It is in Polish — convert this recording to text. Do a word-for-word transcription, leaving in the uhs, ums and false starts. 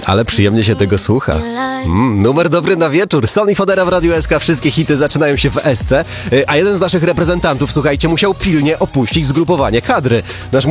Ale przyjemnie się tego słucha. Mm, numer dobry na wieczór. Sony Fodera w Radiu S K. Wszystkie hity zaczynają się w S C. A jeden z naszych reprezentantów, słuchajcie, musiał pilnie opuścić zgrupowanie kadry. Nasz